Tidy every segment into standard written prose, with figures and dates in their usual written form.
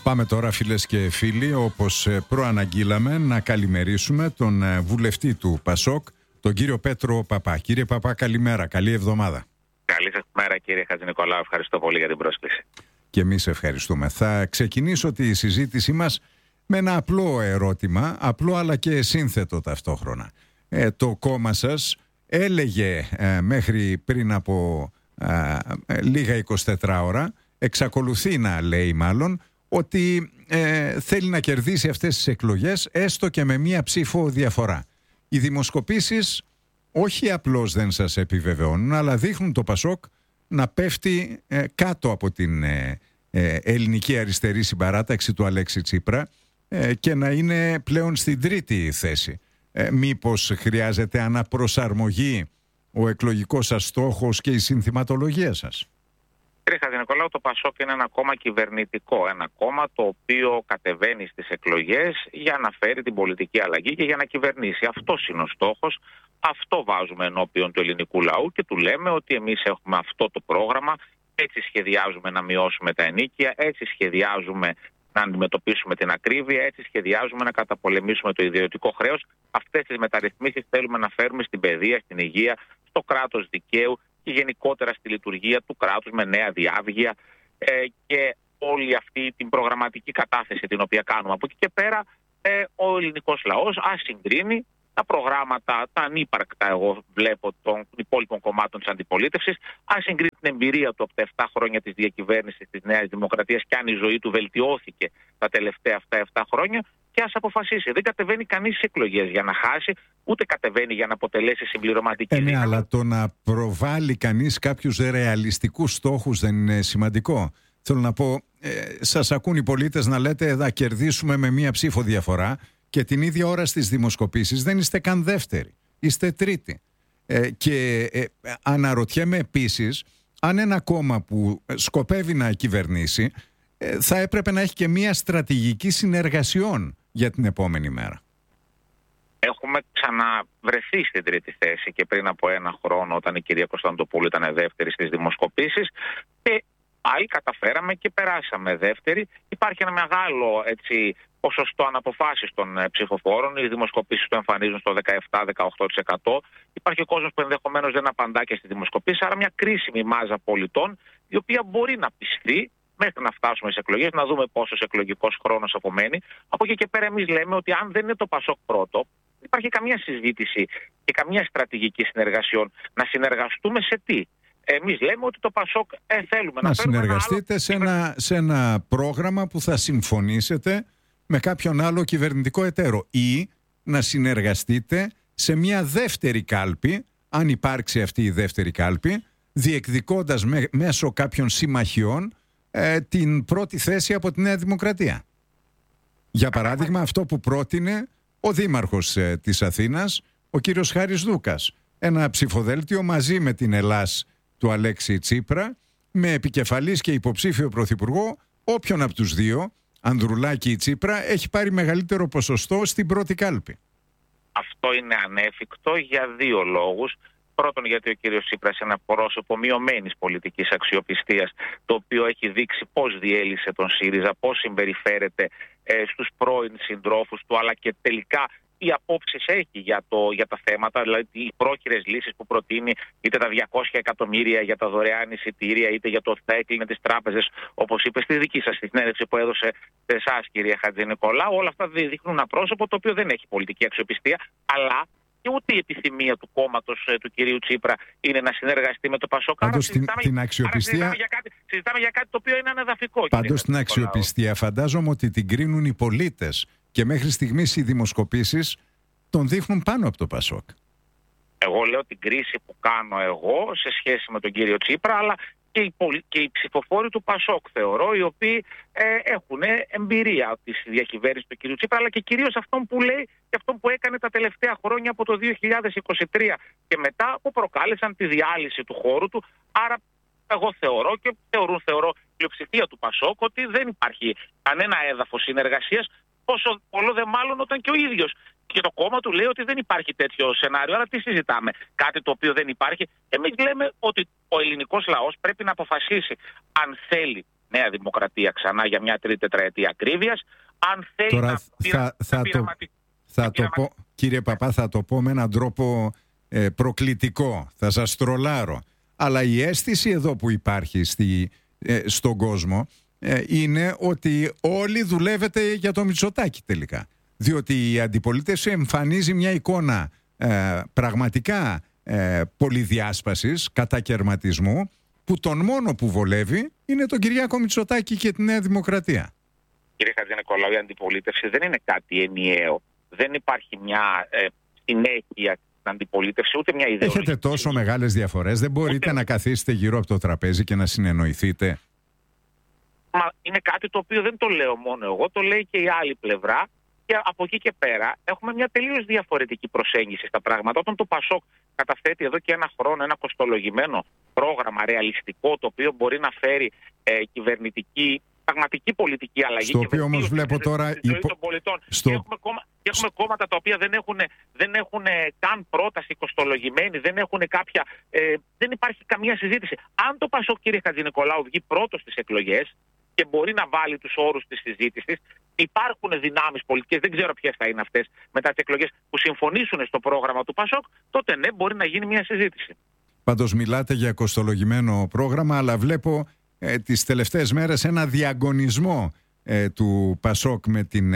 Πάμε τώρα, φίλες και φίλοι, όπως προαναγγείλαμε, να καλημερίσουμε τον βουλευτή του ΠΑΣΟΚ, τον κύριο Πέτρο Παπά. Κύριε Παπά, καλημέρα, καλή εβδομάδα. Καλή σας μέρα, κύριε Χατζηνικολάου. Ευχαριστώ πολύ για την πρόσκληση. Και εμείς ευχαριστούμε. Θα ξεκινήσω τη συζήτησή μας με ένα απλό ερώτημα, απλό αλλά και σύνθετο ταυτόχρονα. Το κόμμα σας έλεγε μέχρι πριν από λίγα 24 ώρα, εξακολουθεί να λέει μάλλον, ότι θέλει να κερδίσει αυτές τις εκλογές έστω και με μία ψήφο διαφορά. Οι δημοσκοπήσεις όχι απλώς δεν σας επιβεβαιώνουν, αλλά δείχνουν το ΠΑΣΟΚ να πέφτει κάτω από την ελληνική αριστερή συμπαράταξη του Αλέξη Τσίπρα και να είναι πλέον στην τρίτη θέση. Μήπως χρειάζεται αναπροσαρμογή ο εκλογικός σας στόχος και η συνθηματολογία σας? Κύριε Χατζηνικολάου, το ΠΑΣΟΚ είναι ένα κόμμα κυβερνητικό. Ένα κόμμα το οποίο κατεβαίνει στις εκλογές για να φέρει την πολιτική αλλαγή και για να κυβερνήσει. Αυτός είναι ο στόχος. Αυτό βάζουμε ενώπιον του ελληνικού λαού και του λέμε ότι εμείς έχουμε αυτό το πρόγραμμα. Έτσι σχεδιάζουμε να μειώσουμε τα ενοίκια, έτσι σχεδιάζουμε να αντιμετωπίσουμε την ακρίβεια, έτσι σχεδιάζουμε να καταπολεμήσουμε το ιδιωτικό χρέος. Αυτές τις μεταρρυθμίσεις θέλουμε να φέρουμε στην παιδεία, στην υγεία, στο κράτος δικαίου και γενικότερα στη λειτουργία του κράτους με νέα διάβγεια και όλη αυτή την προγραμματική κατάθεση την οποία κάνουμε. Από εκεί και πέρα ο ελληνικός λαός ας συγκρίνει τα προγράμματα, τα ανύπαρκτα, εγώ βλέπω, των υπόλοιπων κομμάτων της αντιπολίτευσης, ας συγκρίνει την εμπειρία του από τα 7 χρόνια της διακυβέρνησης της Νέας Δημοκρατίας και αν η ζωή του βελτιώθηκε τα τελευταία αυτά 7 χρόνια και ας αποφασίσει. Δεν κατεβαίνει κανείς στις εκλογές για να χάσει, ούτε κατεβαίνει για να αποτελέσει συμπληρωματική δύναμη. Ναι, αλλά το να προβάλλει κανείς κάποιους ρεαλιστικούς στόχους δεν είναι σημαντικό? Θέλω να πω, σας ακούν οι πολίτες να λέτε θα κερδίσουμε με μία ψήφο διαφορά και την ίδια ώρα στις δημοσκοπήσεις δεν είστε καν δεύτεροι, είστε τρίτη. Και αναρωτιέμαι επίσης αν ένα κόμμα που σκοπεύει να κυβερνήσει θα έπρεπε να έχει και μία στρατηγική συνεργασιών για την επόμενη μέρα. Έχουμε ξαναβρεθεί στην τρίτη θέση και πριν από 1 χρόνο όταν η κυρία Κωνσταντοπούλου ήταν δεύτερη στις δημοσκοπήσεις και πάλι καταφέραμε και περάσαμε δεύτερη. Υπάρχει ένα μεγάλο ποσοστό αναποφάσεις των ψηφοφόρων. Οι δημοσκοπήσεις το εμφανίζουν στο 17-18%. Υπάρχει κόσμος που ενδεχομένως δεν απαντά και στις δημοσκοπήσεις. Άρα μια κρίσιμη μάζα πολιτών η οποία μπορεί να πιστεί μέχρι να φτάσουμε στις εκλογές, να δούμε πόσος εκλογικός χρόνος απομένει. Από εκεί και πέρα εμείς λέμε ότι αν δεν είναι το ΠΑΣΟΚ πρώτο, δεν υπάρχει καμία συζήτηση και καμία στρατηγική συνεργασιών. Να συνεργαστούμε σε τι? Εμείς λέμε ότι το ΠΑΣΟΚ θέλουμε να συνεργαστείτε σε ένα πρόγραμμα που θα συμφωνήσετε με κάποιον άλλο κυβερνητικό εταίρο ή να συνεργαστείτε σε μια δεύτερη κάλπη, αν υπάρξει αυτή η δεύτερη κάλπη, διεκδικώντας μέσω κάποιων συμμαχιών την πρώτη θέση από τη Νέα Δημοκρατία. Για παράδειγμα, αυτό που πρότεινε ο Δήμαρχος της Αθήνας, ο κύριος Χάρης Δούκας. Ένα ψηφοδέλτιο μαζί με την Ελλάς του Αλέξη Τσίπρα, με επικεφαλής και υποψήφιο πρωθυπουργό όποιον από τους δύο, Ανδρουλάκη ή Τσίπρα, έχει πάρει μεγαλύτερο ποσοστό στην πρώτη κάλπη. Αυτό είναι ανέφικτο για 2 λόγους. Πρώτον, γιατί ο κύριος Τσίπρας είναι ένα πρόσωπο μειωμένης πολιτικής αξιοπιστίας, το οποίο έχει δείξει πώς διέλυσε τον ΣΥΡΙΖΑ, πώς συμπεριφέρεται στους πρώην συντρόφους του, αλλά και τελικά οι απόψεις έχει για τα θέματα, δηλαδή οι πρόχειρες λύσεις που προτείνει, είτε τα 200 εκατομμύρια για τα δωρεάν εισιτήρια, είτε για το ότι θα έκλεινε τις τράπεζες, όπως είπε στη δική σας συνέντευξη που έδωσε σε εσάς, κυρία Χατζηνικολάου. Όλα αυτά δείχνουν ένα πρόσωπο το οποίο δεν έχει πολιτική αξιοπιστία, αλλά και ούτε η επιθυμία του κόμματος του κυρίου Τσίπρα είναι να συνεργαστεί με το ΠΑΣΟΚ. Συζητάμε για κάτι το οποίο είναι ανεδαφικό. Πάντως την αξιοπιστία φαντάζομαι ότι την κρίνουν οι πολίτες. Και μέχρι στιγμής οι δημοσκοπήσεις τον δείχνουν πάνω από το ΠΑΣΟΚ. Εγώ λέω την κρίση που κάνω εγώ σε σχέση με τον κύριο Τσίπρα, αλλά και οι ψηφοφόροι του ΠΑΣΟΚ θεωρώ, οι οποίοι έχουν εμπειρία της διακυβέρνησης του κυρίου Τσίπρα, αλλά και κυρίως αυτόν που λέει και αυτόν που έκανε τα τελευταία χρόνια από το 2023 και μετά, που προκάλεσαν τη διάλυση του χώρου του. Άρα εγώ θεωρώ και θεωρώ πλειοψηφία του ΠΑΣΟΚ ότι δεν υπάρχει κανένα έδαφος συνεργασίας, πόσο πολλό δε μάλλον όταν και ο ίδιος και το κόμμα του λέει ότι δεν υπάρχει τέτοιο σενάριο. Άρα τι συζητάμε? Κάτι το οποίο δεν υπάρχει. Εμείς λέμε ότι ο ελληνικός λαός πρέπει να αποφασίσει αν θέλει Νέα Δημοκρατία ξανά για μια τρίτη τετραετία ακρίβειας. Αν θέλει τώρα κύριε Παπά, θα το πω με έναν τρόπο προκλητικό, θα σας τρολάρω. Αλλά η αίσθηση εδώ που υπάρχει στον κόσμο είναι ότι όλοι δουλεύετε για το Μητσοτάκη τελικά. Διότι η αντιπολίτευση εμφανίζει μια εικόνα πραγματικά πολυδιάσπασης, κατακερματισμού, που τον μόνο που βολεύει είναι τον Κυριάκο Μητσοτάκη και τη Νέα Δημοκρατία. Κύριε Χατζηνικολάου, η αντιπολίτευση δεν είναι κάτι ενιαίο. Δεν υπάρχει μια συνέχεια στην αντιπολίτευση, ούτε μια ιδεολογική. Έχετε τόσο μεγάλες διαφορές, δεν μπορείτε να καθίσετε γύρω από το τραπέζι και να συνεννοηθείτε? Μα είναι κάτι το οποίο δεν το λέω μόνο εγώ, το λέει και η άλλη πλευρά. Και από εκεί και πέρα έχουμε μια τελείως διαφορετική προσέγγιση στα πράγματα. Όταν το ΠΑΣΟΚ καταθέτει εδώ και ένα χρόνο ένα κοστολογημένο πρόγραμμα ρεαλιστικό, το οποίο μπορεί να φέρει κυβερνητική, πραγματική πολιτική αλλαγή. Στο οποίο όμως βλέπω τώρα των πολιτών. Και έχουμε κόμματα τα οποία δεν έχουν καν πρόταση κοστολογημένη, δεν έχουν κάποια. Δεν υπάρχει καμία συζήτηση. Αν το ΠΑΣΟΚ, κύριε Χατζηνικολάου, βγει πρώτο στις εκλογές και μπορεί να βάλει τους όρους της συζήτησης, υπάρχουν δυνάμεις πολιτικές, δεν ξέρω ποιες θα είναι αυτές μετά τις εκλογές, που συμφωνήσουν στο πρόγραμμα του ΠΑΣΟΚ, τότε ναι, μπορεί να γίνει μια συζήτηση. Πάντως μιλάτε για κοστολογημένο πρόγραμμα, αλλά βλέπω τις τελευταίες μέρες ένα διαγωνισμό του ΠΑΣΟΚ με την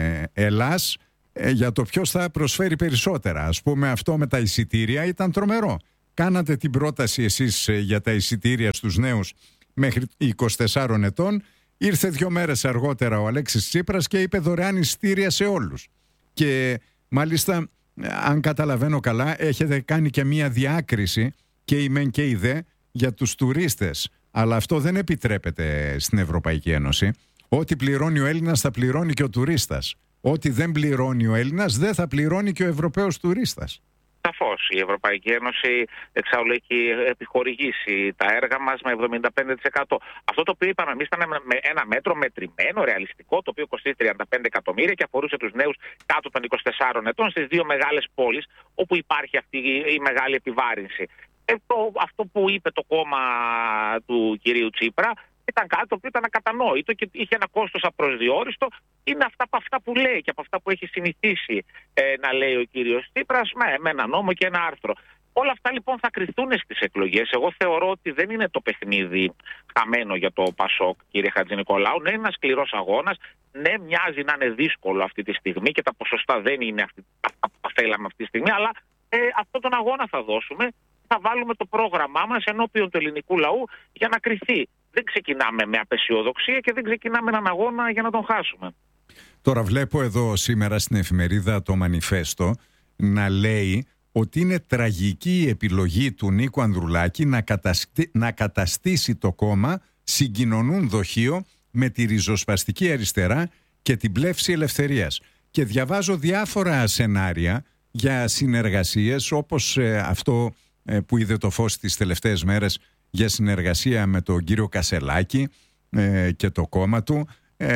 Ελλάς για το ποιος θα προσφέρει περισσότερα. Ας πούμε, αυτό με τα εισιτήρια ήταν τρομερό. Κάνατε την πρόταση εσείς για τα εισιτήρια στους νέους μέχρι 24 ετών. Ήρθε 2 μέρες αργότερα ο Αλέξης Τσίπρας και είπε δωρεάν εισιτήρια σε όλους. Και μάλιστα, αν καταλαβαίνω καλά, έχετε κάνει και μία διάκριση και η μεν και η δε για τους τουρίστες. Αλλά αυτό δεν επιτρέπεται στην Ευρωπαϊκή Ένωση. Ό,τι πληρώνει ο Έλληνας θα πληρώνει και ο τουρίστας. Ό,τι δεν πληρώνει ο Έλληνας δεν θα πληρώνει και ο Ευρωπαίος τουρίστας. Σαφώς. Η Ευρωπαϊκή Ένωση εξάλλου έχει επιχορηγήσει τα έργα μας με 75%. Αυτό το οποίο είπαμε εμείς ήταν με ένα μέτρο μετρημένο, ρεαλιστικό, το οποίο κοστίζει 35 εκατομμύρια και αφορούσε τους νέους κάτω των 24 ετών στις 2 μεγάλες πόλεις όπου υπάρχει αυτή η μεγάλη επιβάρυνση. Αυτό που είπε το κόμμα του κυρίου Τσίπρα ήταν κάτι το οποίο ήταν ακατανόητο και είχε ένα κόστος απροσδιόριστο. Είναι αυτά που λέει και από αυτά που έχει συνηθίσει να λέει ο κύριος Τσίπρας με ένα νόμο και ένα άρθρο. Όλα αυτά λοιπόν θα κριθούν στις εκλογές. Εγώ θεωρώ ότι δεν είναι το παιχνίδι χαμένο για το ΠΑΣΟΚ, κύριε Χατζηνικολάου. Ναι, είναι ένας σκληρός αγώνας. Ναι, μοιάζει να είναι δύσκολο αυτή τη στιγμή και τα ποσοστά δεν είναι αυτά που θέλαμε αυτή τη στιγμή, αλλά αυτόν τον αγώνα θα δώσουμε. Θα βάλουμε το πρόγραμμά μας ενώπιον του ελληνικού λαού για να κριθεί. Δεν ξεκινάμε με απεσιοδοξία και δεν ξεκινάμε έναν αγώνα για να τον χάσουμε. Τώρα βλέπω εδώ σήμερα στην εφημερίδα το Μανιφέστο να λέει ότι είναι τραγική η επιλογή του Νίκου Ανδρουλάκη να καταστήσει το κόμμα συγκοινωνούν δοχείο με τη ριζοσπαστική αριστερά και την πλεύση ελευθερίας. Και διαβάζω διάφορα σενάρια για συνεργασίες όπως αυτό που είδε το φως τις τελευταίες μέρες για συνεργασία με τον κύριο Κασελάκη και το κόμμα του.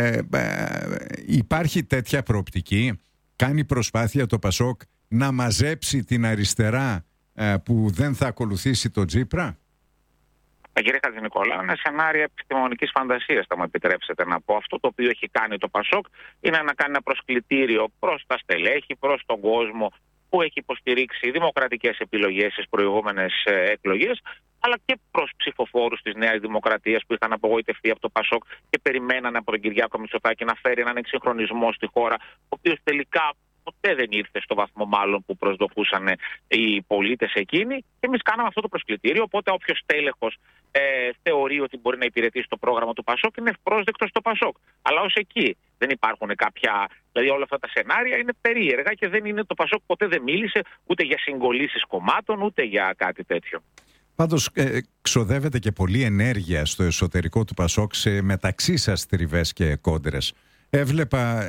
Υπάρχει τέτοια προοπτική? Κάνει προσπάθεια το ΠΑΣΟΚ να μαζέψει την αριστερά που δεν θα ακολουθήσει τον Τσίπρα? Κύριε Χατζηνικολάου, είναι σενάρια επιστημονικής φαντασίας, θα μου επιτρέψετε να πω. Αυτό το οποίο έχει κάνει το ΠΑΣΟΚ είναι να κάνει ένα προσκλητήριο προς τα στελέχη, προς τον κόσμο που έχει υποστηρίξει δημοκρατικές επιλογές στις προηγούμενες εκλογές, αλλά και προς ψηφοφόρους της Νέας Δημοκρατίας που είχαν απογοητευτεί από το ΠΑΣΟΚ και περιμένανε από τον Κυριάκο Μητσοτάκη να φέρει έναν εξυγχρονισμό στη χώρα, ο οποίος τελικά ποτέ δεν ήρθε στο βαθμό μάλλον που προσδοκούσαν οι πολίτες εκείνοι. Και εμείς κάναμε αυτό το προσκλητήριο. Οπότε όποιος τέλεχος θεωρεί ότι μπορεί να υπηρετήσει το πρόγραμμα του ΠΑΣΟΚ είναι ευπρόσδεκτος στο ΠΑΣΟΚ. Αλλά ως εκεί δεν υπάρχουν κάποια. Δηλαδή όλα αυτά τα σενάρια είναι περίεργα και δεν είναι. Το ΠΑΣΟΚ ποτέ δεν μίλησε ούτε για συγκολήσεις κομμάτων ούτε για κάτι τέτοιο. Πάντως ξοδεύεται και πολλή ενέργεια στο εσωτερικό του ΠΑΣΟΚ σε μεταξύ σας τριβές και κόντρες. Έβλεπα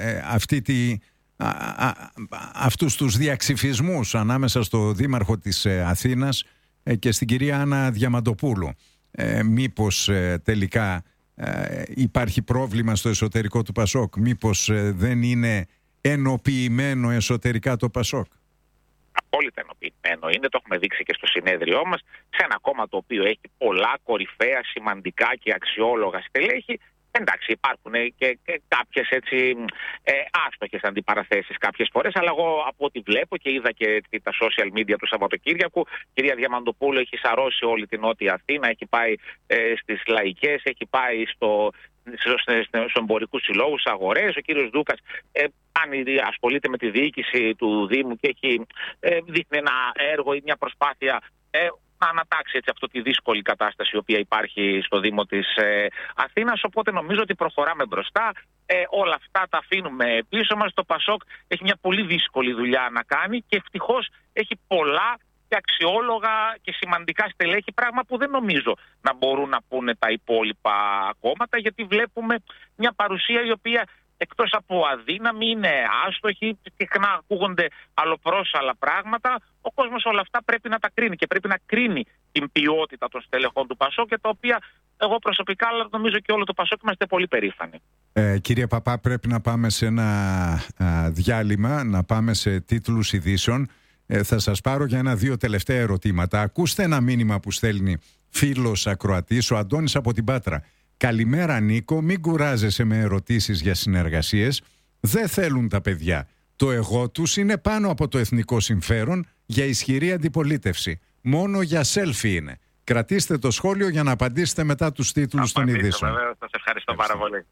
αυτούς τους διαξυφισμούς ανάμεσα στο δήμαρχο της Αθήνας και στην κυρία Άννα Διαμαντοπούλου. Μήπως τελικά υπάρχει πρόβλημα στο εσωτερικό του ΠΑΣΟΚ? Μήπως δεν είναι ενοποιημένο εσωτερικά το ΠΑΣΟΚ? απόλυτα ενοποιημένο είναι, το έχουμε δείξει και στο συνέδριό μας, σε ένα κόμμα το οποίο έχει πολλά κορυφαία, σημαντικά και αξιόλογα στελέχη. Εντάξει, υπάρχουν και κάποιες έτσι άστοχες αντιπαραθέσεις κάποιες φορές, αλλά εγώ από ό,τι βλέπω και είδα και τα social media του Σαββατοκύριακου, η κυρία Διαμαντοπούλου έχει σαρώσει όλη την Νότια Αθήνα, έχει πάει στις λαϊκές, έχει πάει στους εμπορικούς συλλόγους, αγορές. Ο κύριος Δούκας ασχολείται με τη διοίκηση του Δήμου και έχει δείχνει ένα έργο ή μια προσπάθεια να ανατάξει έτσι αυτή τη δύσκολη κατάσταση η οποία υπάρχει στο Δήμο της Αθήνας. Οπότε νομίζω ότι προχωράμε μπροστά. Όλα αυτά τα αφήνουμε πίσω μας. Το Πασόκ έχει μια πολύ δύσκολη δουλειά να κάνει και ευτυχώς έχει πολλά και αξιόλογα και σημαντικά στελέχη, πράγμα που δεν νομίζω να μπορούν να πούνε τα υπόλοιπα κόμματα, γιατί βλέπουμε μια παρουσία η οποία εκτός από αδύναμη είναι άστοχη, συχνά ακούγονται αλλοπρόσαλα πράγματα. Ο κόσμος όλα αυτά πρέπει να τα κρίνει και πρέπει να κρίνει την ποιότητα των στελεχών του Πασόκ, και τα οποία εγώ προσωπικά, αλλά νομίζω και όλο το Πασόκ, είμαστε πολύ περήφανοι. Κύριε Παπά, πρέπει να πάμε σε ένα διάλειμμα, να πάμε σε τίτλους ειδήσεων. Θα σας πάρω για 1-2 τελευταία ερωτήματα. Ακούστε ένα μήνυμα που στέλνει φίλος ακροατής, ο Αντώνης από την Πάτρα. Καλημέρα Νίκο, μην κουράζεσαι με ερωτήσεις για συνεργασίες. Δεν θέλουν τα παιδιά. Το εγώ τους είναι πάνω από το εθνικό συμφέρον για ισχυρή αντιπολίτευση. Μόνο για selfie είναι. Κρατήστε το σχόλιο για να απαντήσετε μετά τους τίτλους των ειδήσεων. Σας ευχαριστώ πάρα πολύ.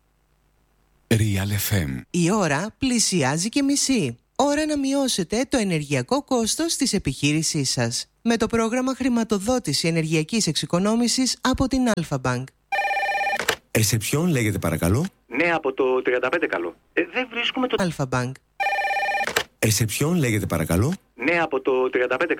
Real FM. Η ώρα πλησιάζει και μισή. Ώρα να μειώσετε το ενεργειακό κόστος της επιχείρησής σας με το πρόγραμμα χρηματοδότηση ενεργειακής εξοικονόμησης από την Alpha Bank. Ρεσεψιόν λέγεται παρακαλώ. Ναι, από το 35 καλό. Δεν βρίσκουμε το... Alpha Bank. Ρεσεψιόν λέγεται παρακαλώ. Ναι, από το 35